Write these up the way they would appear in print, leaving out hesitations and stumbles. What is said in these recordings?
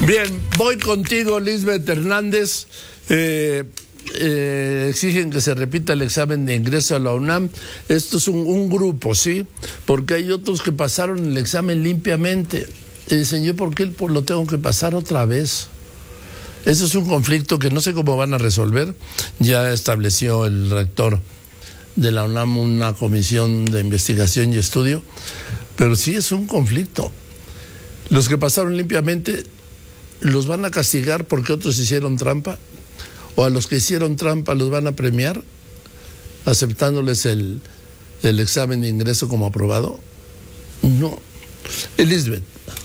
Bien, voy contigo, Lisbeth Hernández. Exigen que se repita el examen de ingreso a la UNAM. Esto es un grupo, ¿sí? Porque hay otros que pasaron el examen limpiamente. Y dicen, ¿yo por qué lo tengo que pasar otra vez? Ese es un conflicto que no sé cómo van a resolver. Ya estableció el rector de la UNAM una comisión de investigación y estudio, pero sí es un conflicto. Los que pasaron limpiamente, ¿los van a castigar porque otros hicieron trampa? ¿O a los que hicieron trampa los van a premiar aceptándoles el examen de ingreso como aprobado? No. Elizabeth,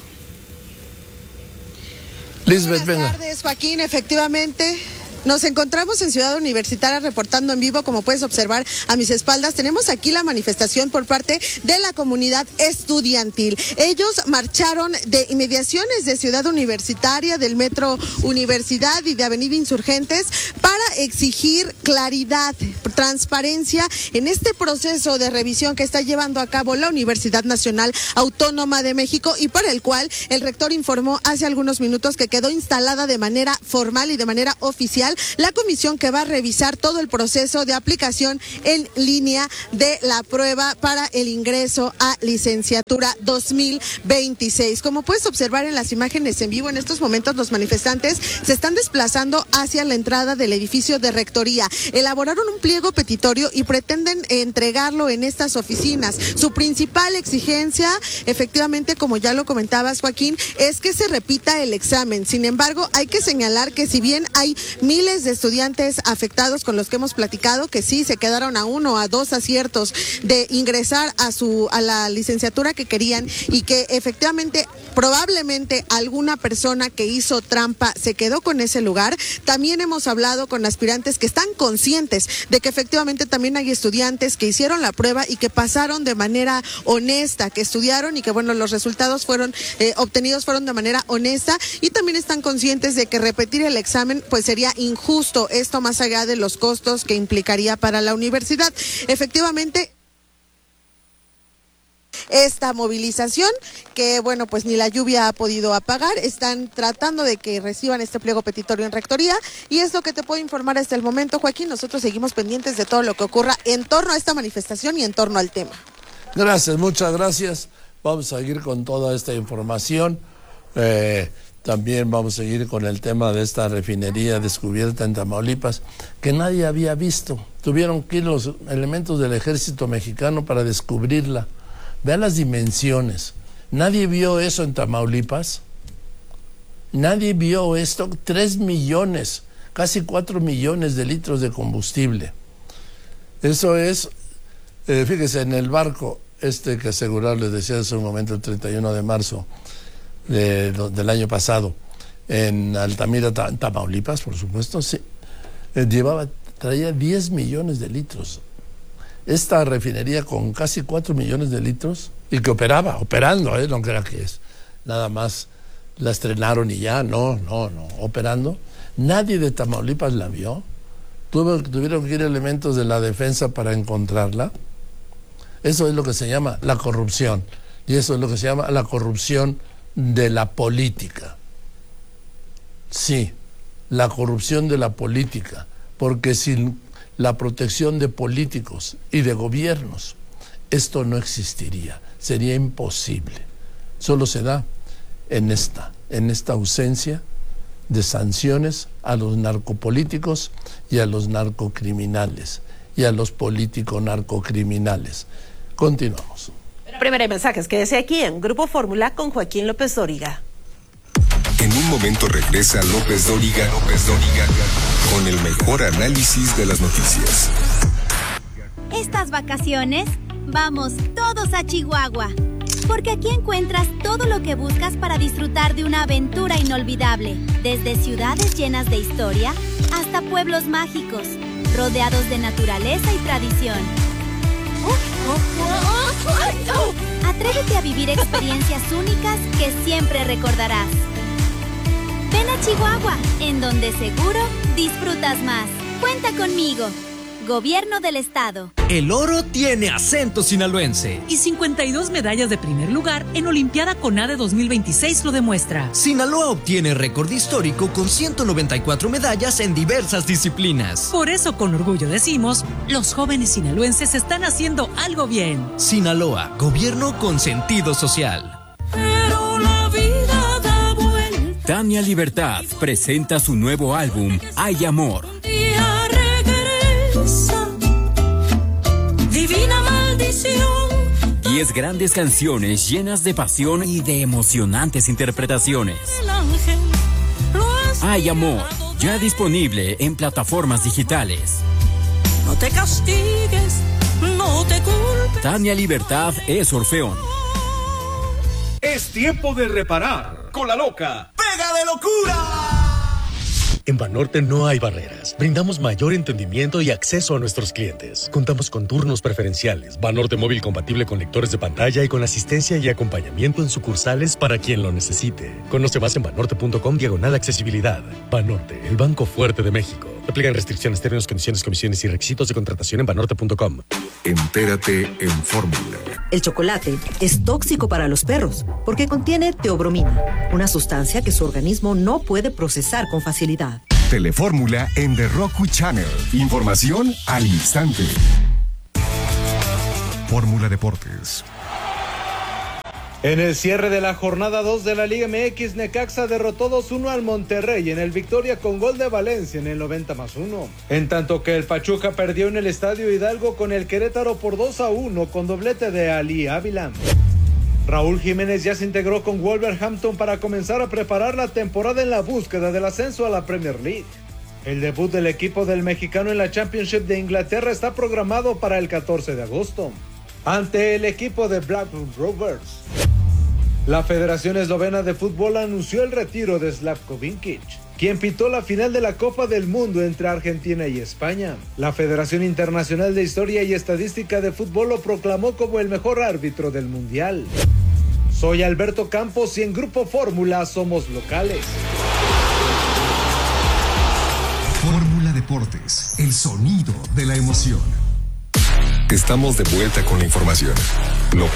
venga. Buenas tardes, Joaquín. Efectivamente, nos encontramos en Ciudad Universitaria reportando en vivo. Como puedes observar a mis espaldas, tenemos aquí la manifestación por parte de la comunidad estudiantil. Ellos marcharon de inmediaciones de Ciudad Universitaria, del Metro Universidad y de Avenida Insurgentes para exigir claridad, transparencia en este proceso de revisión que está llevando a cabo la Universidad Nacional Autónoma de México y para el cual el rector informó hace algunos minutos que quedó instalada de manera formal y de manera oficial la comisión que va a revisar todo el proceso de aplicación en línea de la prueba para el ingreso a licenciatura 2026. Como puedes observar en las imágenes en vivo, en estos momentos los manifestantes se están desplazando hacia la entrada del edificio de rectoría. Elaboraron un pliego petitorio y pretenden entregarlo en estas oficinas. Su principal exigencia, efectivamente, como ya lo comentabas, Joaquín, es que se repita el examen. Sin embargo, hay que señalar que si bien hay miles de estudiantes afectados con los que hemos platicado, que sí se quedaron a 1 a 2 aciertos de ingresar a la licenciatura que querían y que efectivamente probablemente alguna persona que hizo trampa se quedó con ese lugar. También hemos hablado con aspirantes que están conscientes de que efectivamente también hay estudiantes que hicieron la prueba y que pasaron de manera honesta, que estudiaron y que bueno, los resultados obtenidos fueron de manera honesta, y también están conscientes de que repetir el examen pues sería injusto, esto más allá de los costos que implicaría para la universidad. Efectivamente, esta movilización que bueno, pues ni la lluvia ha podido apagar, están tratando de que reciban este pliego petitorio en rectoría, y es lo que te puedo informar hasta el momento, Joaquín. Nosotros seguimos pendientes de todo lo que ocurra en torno a esta manifestación y en torno al tema. Gracias, muchas gracias. Vamos a seguir con toda esta información. También vamos a seguir con el tema de esta refinería descubierta en Tamaulipas, que nadie había visto. Tuvieron que ir los elementos del ejército mexicano para descubrirla. Vean las dimensiones. Nadie vio eso en Tamaulipas. Nadie vio esto. 3 millones, casi 4 millones de litros de combustible. Eso es, fíjese, en el barco que asegurar, les decía hace un momento, el 31 de marzo del año pasado, en Altamira, Tamaulipas, por supuesto, sí, traía 10 millones de litros. Esta refinería con casi 4 millones de litros, y que operando, no crea que es nada más la estrenaron y ya, no, operando. Nadie de Tamaulipas la vio. Tuvieron que ir elementos de la defensa para encontrarla. Eso es lo que se llama la corrupción, y eso es lo que se llama la corrupción de la política. Sí, la corrupción de la política, porque sin la protección de políticos y de gobiernos, esto no existiría, sería imposible. Solo se da en esta ausencia de sanciones a los narcopolíticos y a los narcocriminales y a los político-narcocriminales. Continuamos. Primera de mensajes, quédese aquí en Grupo Fórmula con Joaquín López Dóriga. En un momento regresa López Dóriga con el mejor análisis de las noticias. Estas vacaciones, vamos todos a Chihuahua, porque aquí encuentras todo lo que buscas para disfrutar de una aventura inolvidable, desde ciudades llenas de historia hasta pueblos mágicos, rodeados de naturaleza y tradición. Atrévete a vivir experiencias únicas que siempre recordarás. Ven a Chihuahua, en donde seguro disfrutas más. Cuenta conmigo. Gobierno del Estado. El oro tiene acento sinaloense. Y 52 medallas de primer lugar en Olimpiada CONADE 2026 lo demuestra. Sinaloa obtiene récord histórico con 194 medallas en diversas disciplinas. Por eso con orgullo decimos, los jóvenes sinaloenses están haciendo algo bien. Sinaloa, gobierno con sentido social. Pero la vida da vuelta. Tania Libertad presenta su nuevo álbum, Hay Amor. Día regresa, divina maldición. 10 grandes canciones llenas de pasión y de emocionantes interpretaciones. El ángel lo ha Hay Amor, ya disponible en plataformas digitales. No te castigues, no te culpes. Tania Libertad es Orfeón. Es tiempo de reparar con la loca. ¡Pega de locura! En Banorte no hay barreras. Brindamos mayor entendimiento y acceso a nuestros clientes. Contamos con turnos preferenciales, Banorte móvil compatible con lectores de pantalla y con asistencia y acompañamiento en sucursales para quien lo necesite. Conoce más en banorte.com/accesibilidad. Banorte, el banco fuerte de México. Aplican restricciones, términos, condiciones, comisiones y requisitos de contratación en banorte.com. Entérate en Fórmula. El chocolate es tóxico para los perros porque contiene teobromina, una sustancia que su organismo no puede procesar con facilidad. Telefórmula en The Roku Channel. Información al instante. Fórmula Deportes. En el cierre de la jornada 2 de la Liga MX, Necaxa derrotó 2-1 al Monterrey en el Victoria con gol de Valencia en el 90+1. En tanto que el Pachuca perdió en el Estadio Hidalgo con el Querétaro por 2-1 con doblete de Ali Ávila. Raúl Jiménez ya se integró con Wolverhampton para comenzar a preparar la temporada en la búsqueda del ascenso a la Premier League. El debut del equipo del mexicano en la Championship de Inglaterra está programado para el 14 de agosto, ante el equipo de Blackburn Rovers. La Federación Eslovena de Fútbol anunció el retiro de Slavko Vinkic, quien pitó la final de la Copa del Mundo entre Argentina y España. La Federación Internacional de Historia y Estadística de Fútbol lo proclamó como el mejor árbitro del Mundial. Soy Alberto Campos y en Grupo Fórmula somos locales. Fórmula Deportes, el sonido de la emoción. Estamos de vuelta con la información.